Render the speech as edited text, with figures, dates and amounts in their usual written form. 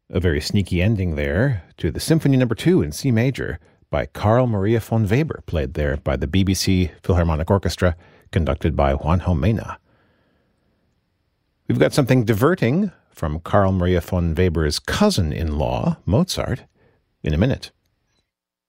A very sneaky ending there to the Symphony No. 2 in C major by Carl Maria von Weber, played there by the BBC Philharmonic Orchestra, conducted by Juanjo Mena. We've got something diverting from Carl Maria von Weber's cousin-in-law, Mozart, in a minute.